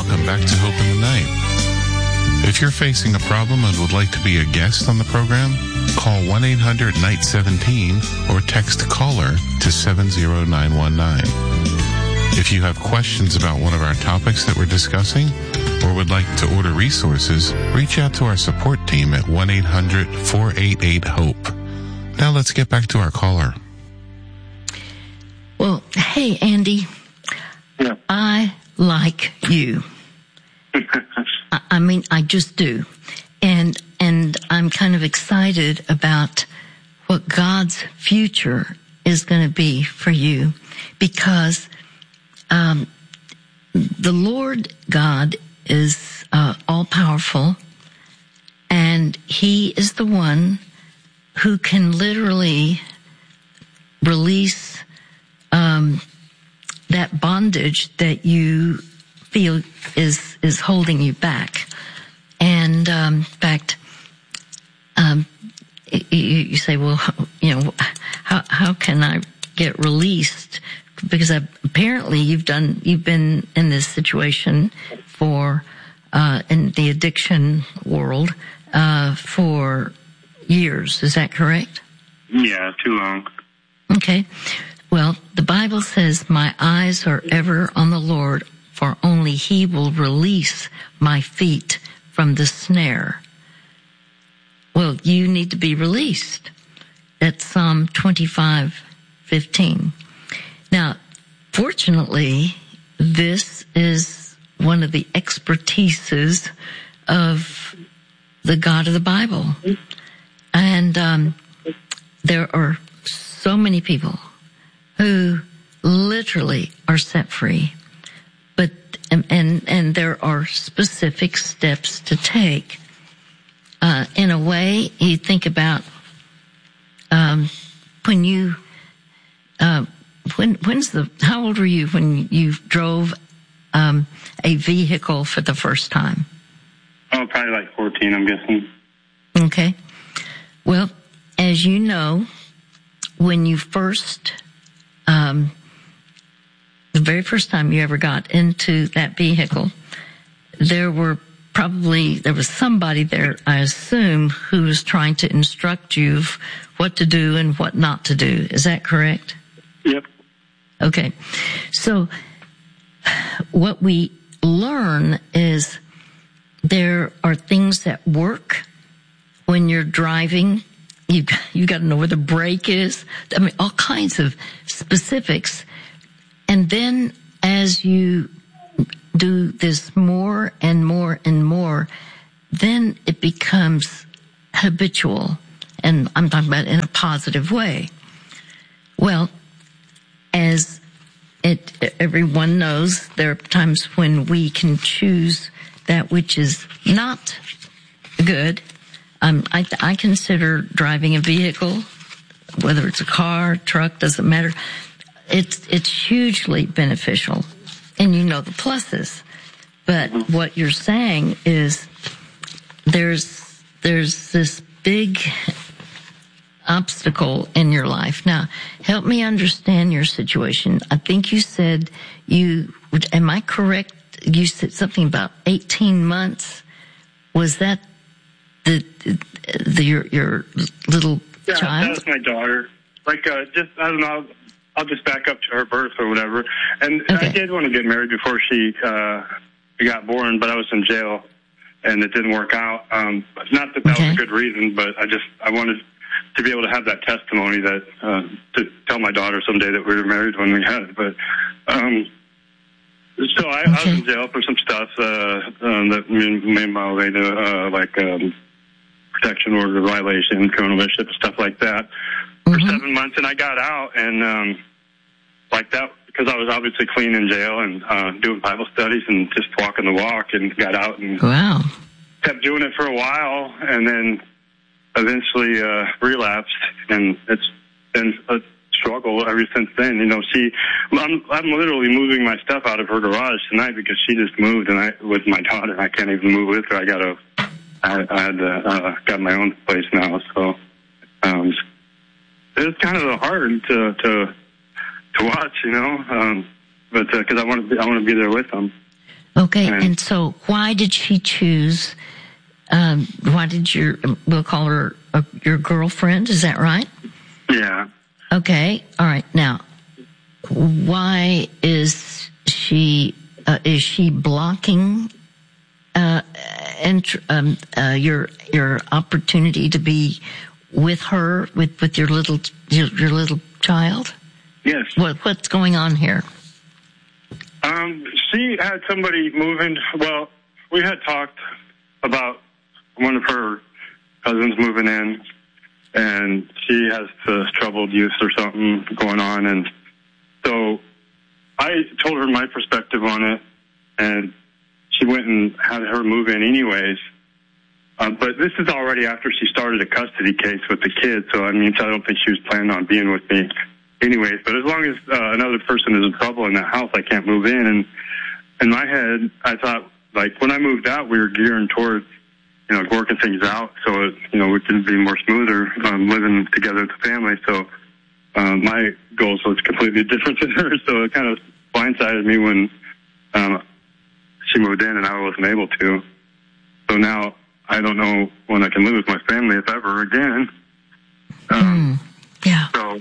welcome back to Hope in the Night. If you're facing a problem and would like to be a guest on the program, call 1-800-NIGHT-17 or text CALLER to 70919. If you have questions about one of our topics that we're discussing or would like to order resources, reach out to our support team at 1-800-488-HOPE. Now let's get back to our caller. Well, hey, Andy. Yeah. I like you. I mean, I just do. And I'm kind of excited about what God's future is going to be for you, because the Lord God is all powerful, and He is the one who can literally release that bondage that you feel is holding you back. And in fact, you say, well, you know, how can I get released? Because apparently you've been in this situation for in the addiction world for years. Is that correct? Yeah, too long. Okay. Well, the Bible says, my eyes are ever on the Lord, for only He will release my feet from the snare. Well, you need to be released. That's Psalm 25:15. Now, fortunately, this is one of the expertises of the God of the Bible. And there are so many people who literally are set free. But and there are specific steps to take. In a way, you think about when you how old were you when you drove a vehicle for the first time? Oh, probably like 14, I'm guessing. Okay. Well, as you know, when you first the very first time you ever got into that vehicle, there was somebody there, I assume, who was trying to instruct you of what to do and what not to do. Is that correct? Yep. Okay. So what we learn is there are things that work when you're driving. You got to know where the brake is. I mean, all kinds of specifics. And then as you do this more and more and more, then it becomes habitual. And I'm talking about in a positive way. Well, as everyone knows, there are times when we can choose that which is not good. I consider driving a vehicle, whether it's a car, truck, doesn't matter. It's hugely beneficial, and you know the pluses. But what you're saying is there's this big obstacle in your life. Now, help me understand your situation. I think you said am I correct? You said something about 18 months. Was that your little child? Yeah, that was my daughter. Like, I don't know. I'll just back up to her birth or whatever. And okay. I did want to get married before she got born, but I was in jail, and it didn't work out. Not that was a good reason, but I wanted to be able to have that testimony that to tell my daughter someday that we were married when we had it. But so I was in jail for some stuff that made my way to like protection order violation, criminal mischief, stuff like that for 7 months, and I got out and like that because I was obviously clean in jail and doing Bible studies and just walking the walk, and got out and kept doing it for a while, and then eventually relapsed, and it's been a struggle ever since then. You know, I'm literally moving my stuff out of her garage tonight because she just moved, and with my daughter, I can't even move with her. I got my own place now, so it's kind of hard to watch, you know, but because I want to be there with them. Okay, and so why did she choose, why did we'll call her your girlfriend, is that right? Yeah. Okay, all right. Now, why is she blocking your opportunity to be with her, with your little child? Yes. What's going on here? She had somebody moving. Well, we had talked about one of her cousins moving in, and she has troubled youth or something going on, and so I told her my perspective on it, and she went and had her move in anyways. But this is already after she started a custody case with the kids, so I don't think she was planning on being with me anyways. But as long as another person is in trouble in that house, I can't move in. And in my head, I thought, like, when I moved out, we were gearing towards, working things out so, we can be more smoother living together as a family. So my goals was completely different than hers, so it kind of blindsided me when she moved in and I wasn't able to. So now I don't know when I can live with my family, if ever again. Yeah. So,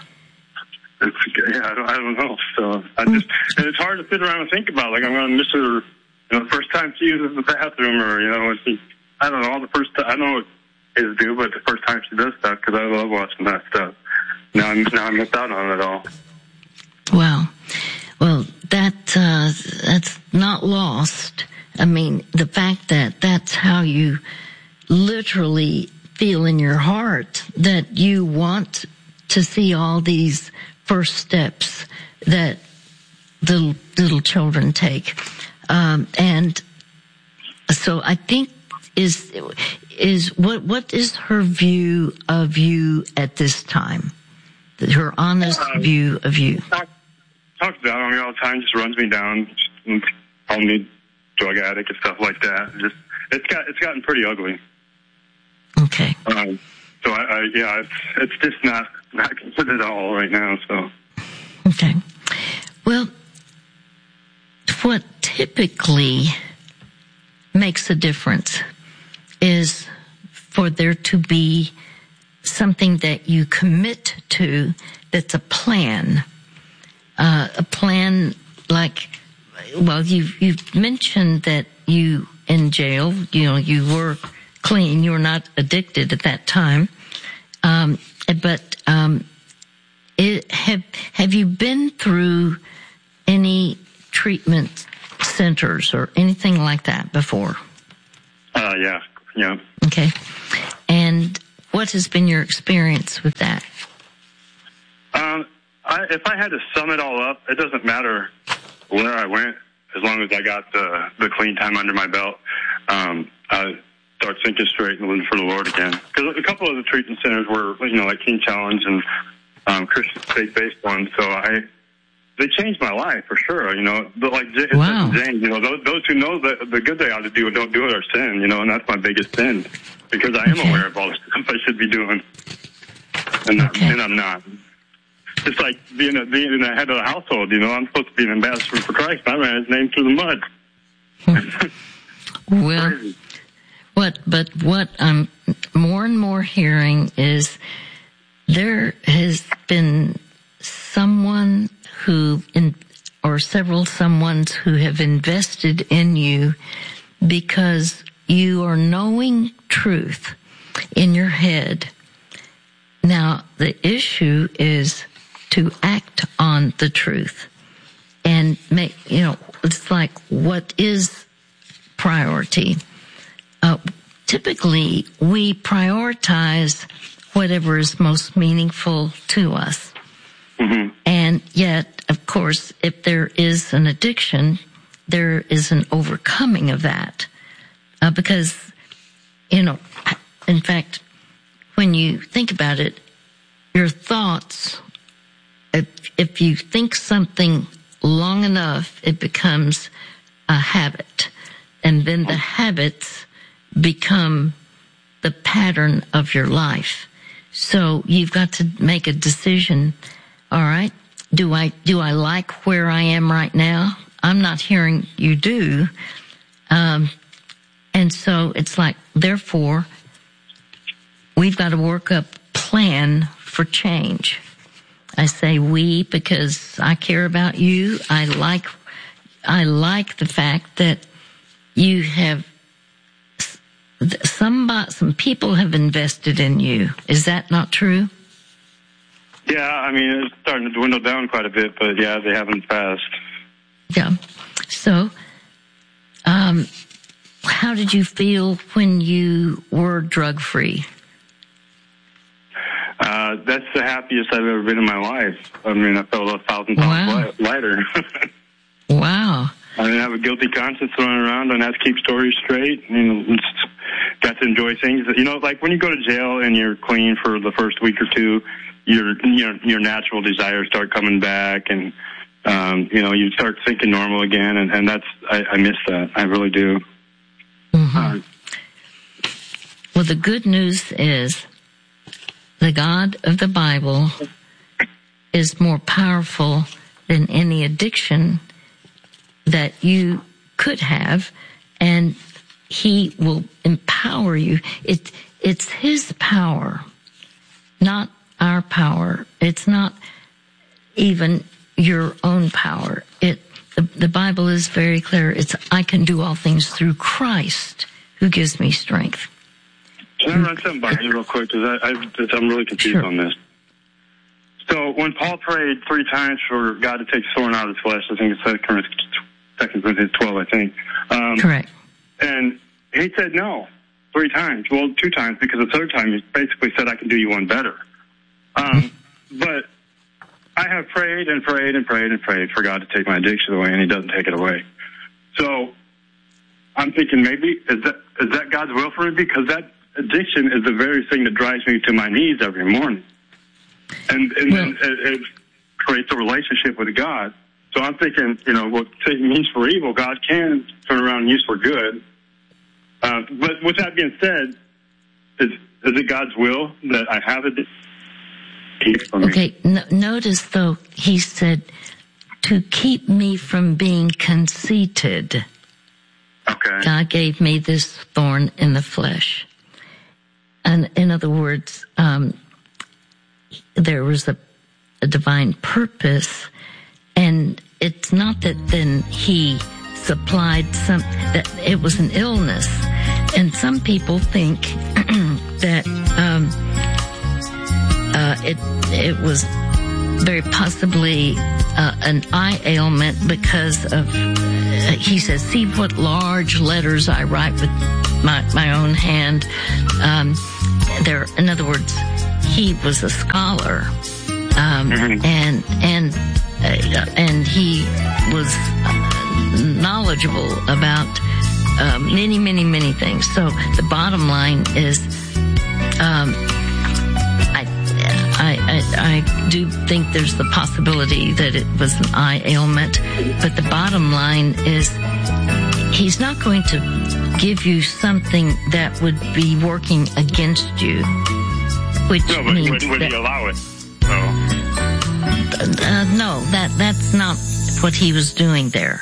I don't know. So and it's hard to sit around and think about. Like, I'm going to miss her, the first time she uses the bathroom, or when she, I don't know, all the first time. I know what kids do, but the first time she does stuff, because I love watching that stuff. Now I missed out on it all. Wow. Well, that's not lost. I mean, the fact that that's how you literally feel in your heart, that you want to see all these first steps that the little children take. And so I think is what is her view of you at this time? Her honest view of you. Talks about me all the time, just runs me down, calls me drug addict and stuff like that. Just it's gotten pretty ugly. Okay. So it's just not good at all right now. So. Okay. Well, what typically makes a difference is for there to be something that you commit to that's a plan. A plan like, well, you've mentioned that you in jail, you were clean, you were not addicted at that time. But have you been through any treatment centers or anything like that before? Yeah. Okay. And what has been your experience with that? If I had to sum it all up, it doesn't matter where I went, as long as I got the clean time under my belt. I start thinking straight and living for the Lord again. Because a couple of the treatment centers were, like Teen Challenge and Christian faith-based ones. So they changed my life for sure. But like wow. James, those who know the good they ought to do and don't do it are sin. And that's my biggest sin, because I am aware of all the stuff I should be doing, and I'm not. It's like being the head of the household. I'm supposed to be an ambassador for Christ. I ran his name through the mud. Well, what I'm more and more hearing is there has been someone or several someones who have invested in you because you are knowing truth in your head. Now, the issue is to act on the truth and make, it's like, what is priority? Typically, we prioritize whatever is most meaningful to us. Mm-hmm. And yet, of course, if there is an addiction, there is an overcoming of that. Because, in fact, when you think about it, your thoughts, if you think something long enough, it becomes a habit. And then the habits become the pattern of your life. So you've got to make a decision. All right, do I like where I am right now? I'm not hearing you do. And so it's like, therefore, we've got to work up a plan for change. I say we because I care about you. I like the fact that you have some people have invested in you. Is that not true? Yeah, I mean, it's starting to dwindle down quite a bit, but yeah, they haven't passed. Yeah. So, how did you feel when you were drug-free? That's the happiest I've ever been in my life. I mean, I felt 1,000 pounds lighter. Wow. I didn't have a guilty conscience running around. I didn't have to keep stories straight. Got to enjoy things. Like when you go to jail and you're clean for the first week or two, your natural desires start coming back, and you start thinking normal again, and that's I miss that. I really do. Mm-hmm. Well, the good news is the God of the Bible is more powerful than any addiction that you could have, and He will empower you. It's His power, not our power. It's not even your own power. The Bible is very clear. It's, I can do all things through Christ who gives me strength. Can I run something by you real quick? Because I'm really confused on this. So when Paul prayed 3 times for God to take the thorn out of his flesh, I think it's 2 Corinthians 12, I think. Correct. And he said no 3 times. Well, 2 times, because the third time he basically said, I can do you one better. But I have prayed and prayed and prayed and prayed for God to take my addiction away, and He doesn't take it away. So I'm thinking maybe, is that God's will for me? Because that addiction is the very thing that drives me to my knees every morning. And then it creates a relationship with God. So I'm thinking, what Satan means for evil, God can turn around and use for good. But with that being said, is it God's will that I have it? Okay, notice though, he said, to keep me from being conceited. Okay. God gave me this thorn in the flesh. And in other words, there was a divine purpose, and it's not that then He supplied that it was an illness. And some people think that it was very possibly an eye ailment because of, he says, see what large letters I write with my own hand. In other words, he was a scholar, and he was knowledgeable about many things. So the bottom line is, I do think there's the possibility that it was an eye ailment, but the bottom line is He's not going to give you something that would be working against you, which means would He allow it? No, that's not what He was doing there.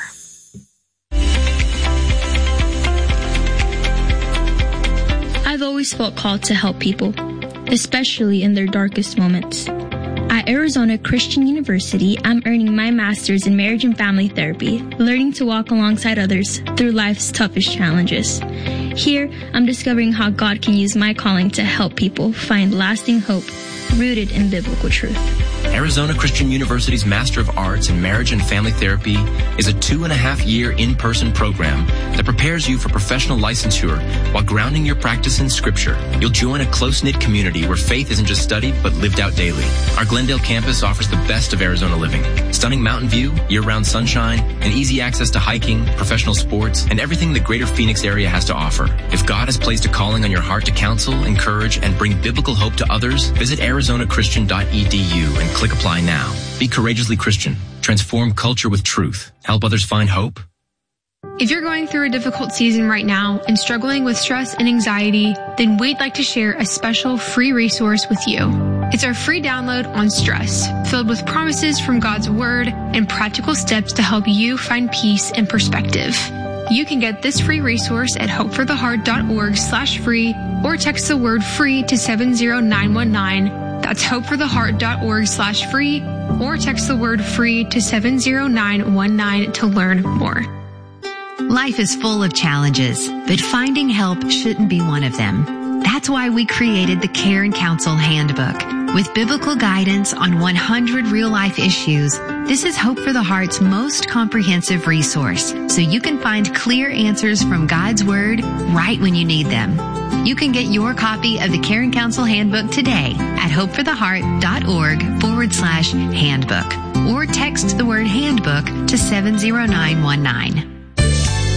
I've always felt called to help people, especially in their darkest moments. At Arizona Christian University, I'm earning my master's in marriage and family therapy, learning to walk alongside others through life's toughest challenges. Here, I'm discovering how God can use my calling to help people find lasting hope rooted in biblical truth. Arizona Christian University's Master of Arts in Marriage and Family Therapy is a 2.5-year in-person program that prepares you for professional licensure while grounding your practice in Scripture. You'll join a close-knit community where faith isn't just studied but lived out daily. Our Glendale campus offers the best of Arizona living. Stunning mountain view, year-round sunshine, and easy access to hiking, professional sports, and everything the greater Phoenix area has to offer. If God has placed a calling on your heart to counsel, encourage, and bring biblical hope to others, visit arizonachristian.edu and click apply now. Be courageously Christian. Transform culture with truth. Help others find hope. If you're going through a difficult season right now and struggling with stress and anxiety, then we'd like to share a special free resource with you. It's our free download on stress, filled with promises from God's Word and practical steps to help you find peace and perspective. You can get this free resource at hopefortheheart.org/free or text the word free to 70919. That's hopefortheheart.org/free or text the word free to 70919 to learn more. Life is full of challenges, but finding help shouldn't be one of them. That's why we created the Care and Counsel Handbook. With biblical guidance on 100 real-life issues, this is Hope for the Heart's most comprehensive resource, so you can find clear answers from God's Word right when you need them. You can get your copy of the Care and Counsel Handbook today at hopefortheheart.org/handbook or text the word handbook to 70919.